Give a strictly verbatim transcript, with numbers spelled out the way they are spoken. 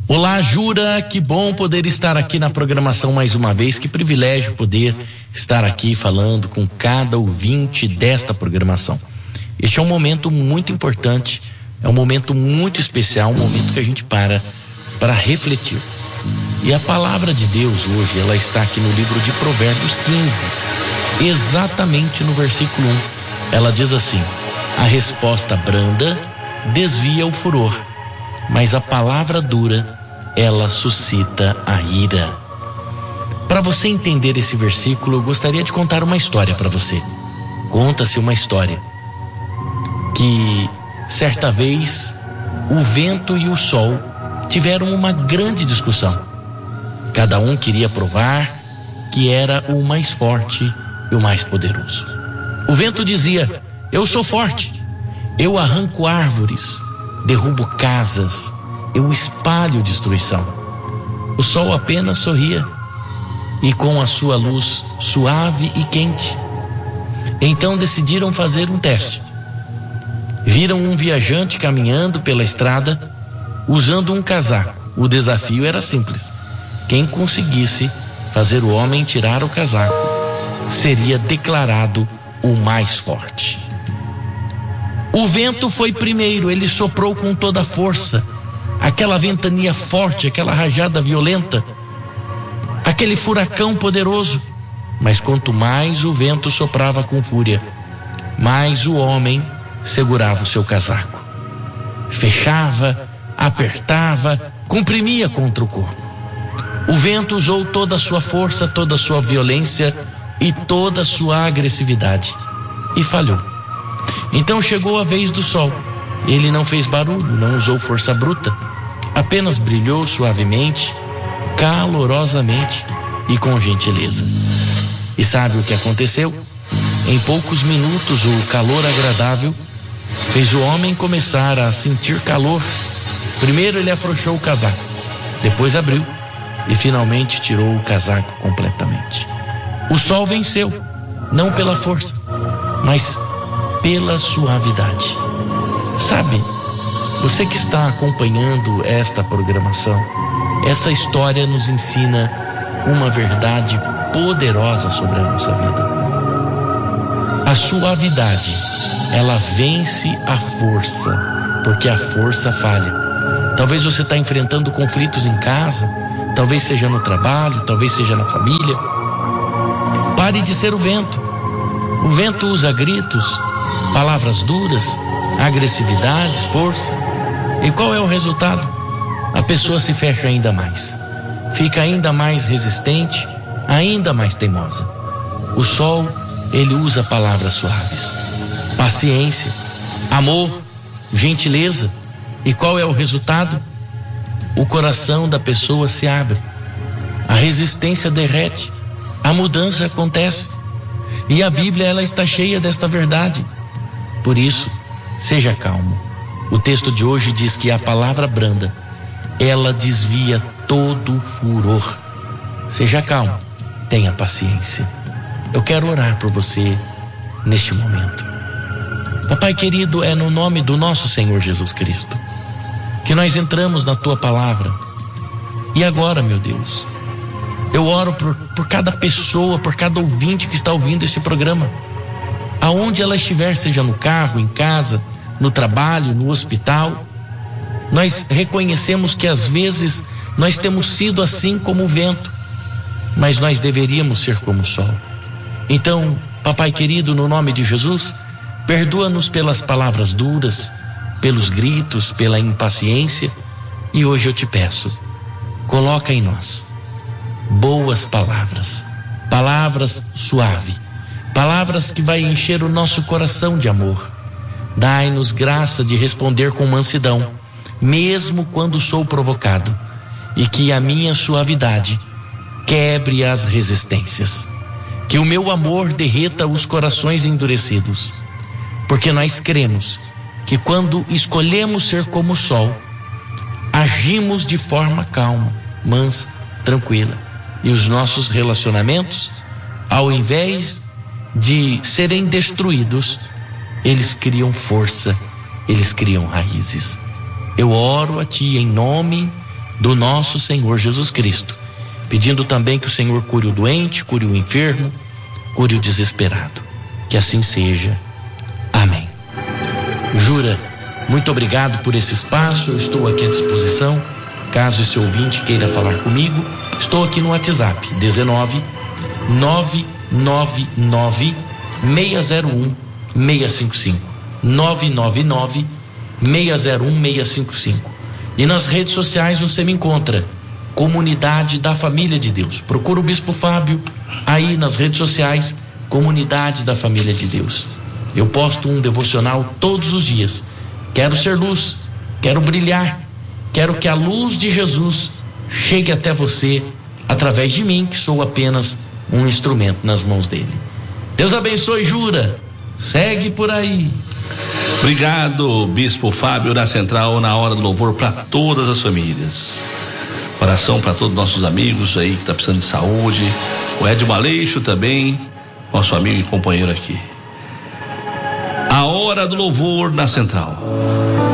Olá, Jura, que bom poder estar aqui na programação mais uma vez, que privilégio poder estar aqui falando com cada ouvinte desta programação. Este é um momento muito importante, é um momento muito especial, um momento que a gente para para refletir. E a palavra de Deus hoje, ela está aqui no livro de Provérbios quinze, exatamente no versículo um. Ela diz assim: a resposta branda desvia o furor, mas a palavra dura, ela suscita a ira. Para você entender esse versículo, eu gostaria de contar uma história para você. Conta-se uma história que certa vez o vento e o sol tiveram uma grande discussão. Cada um queria provar que era o mais forte e o mais poderoso. O vento dizia: eu sou forte, eu arranco árvores, derrubo casas, eu espalho destruição. O sol apenas sorria, e com a sua luz suave e quente. Então decidiram fazer um teste. Viram um viajante caminhando pela estrada usando um casaco. O desafio era simples: quem conseguisse fazer o homem tirar o casaco seria declarado o mais forte. O vento foi primeiro, ele soprou com toda a força, aquela ventania forte, aquela rajada violenta, aquele furacão poderoso. Mas quanto mais o vento soprava com fúria, mais o homem segurava o seu casaco. Fechava, apertava, comprimia contra o corpo. O vento usou toda a sua força, toda a sua violência e toda a sua agressividade, e falhou. Então chegou a vez do sol. Ele não fez barulho, não usou força bruta, apenas brilhou suavemente, calorosamente e com gentileza. E sabe o que aconteceu? Em poucos minutos, o calor agradável fez o homem começar a sentir calor. Primeiro ele afrouxou o casaco, depois abriu e finalmente tirou o casaco completamente. O sol venceu, não pela força, mas pela suavidade. Sabe, você que está acompanhando esta programação, essa história nos ensina uma verdade poderosa sobre a nossa vida. A suavidade, ela vence a força, porque a força falha. Talvez você está enfrentando conflitos em casa, talvez seja no trabalho, talvez seja na família. Pare de ser o vento. O vento usa gritos, palavras duras, agressividades, força. E qual é o resultado? A pessoa se fecha ainda mais, fica ainda mais resistente, ainda mais teimosa. O sol, ele usa palavras suaves, paciência, amor, gentileza. E qual é o resultado? O coração da pessoa se abre, a resistência derrete, a mudança acontece. E a Bíblia, ela está cheia desta verdade. Por isso, seja calmo. O texto de hoje diz que a palavra branda, ela desvia todo o furor. Seja calmo, tenha paciência. Eu quero orar por você neste momento. Papai querido, é no nome do nosso Senhor Jesus Cristo que nós entramos na tua palavra. E agora, meu Deus, eu oro por, por cada pessoa, por cada ouvinte que está ouvindo esse programa, aonde ela estiver, seja no carro, em casa, no trabalho, no hospital. Nós reconhecemos que às vezes nós temos sido assim como o vento, mas nós deveríamos ser como o sol. Então, papai querido, no nome de Jesus, perdoa-nos pelas palavras duras, pelos gritos, pela impaciência. E hoje eu te peço, coloca em nós boas palavras, palavras suaves, palavras que vai encher o nosso coração de amor. Dai-nos graça de responder com mansidão, mesmo quando sou provocado, e que a minha suavidade quebre as resistências. Que o meu amor derreta os corações endurecidos, porque nós cremos que quando escolhemos ser como o sol, agimos de forma calma, mansa, tranquila, e os nossos relacionamentos, ao invés de serem destruídos, eles criam força, eles criam raízes. Eu oro a ti em nome do nosso Senhor Jesus Cristo, pedindo também que o Senhor cure o doente, cure o enfermo, cure o desesperado. Que assim seja. Amém. Jura, muito obrigado por esse espaço. Eu estou aqui à disposição. Caso esse ouvinte queira falar comigo, estou aqui no WhatsApp dezenove, nove nove nove, seis zero um, seis cinco cinco. nove nove nove, seis zero um, seis cinco cinco. E nas redes sociais você me encontra, Comunidade da Família de Deus. Procura o Bispo Fábio aí nas redes sociais, Comunidade da Família de Deus. Eu posto um devocional todos os dias. Quero ser luz, quero brilhar, quero que a luz de Jesus chegue até você através de mim, que sou apenas um instrumento nas mãos dele. Deus abençoe, Jura. Segue por aí. Obrigado, Bispo Fábio, da Central, na hora do louvor para todas as famílias. Oração para todos os nossos amigos aí que tá precisando de saúde. O Edmo Aleixo também, nosso amigo e companheiro aqui. A hora do louvor na Central.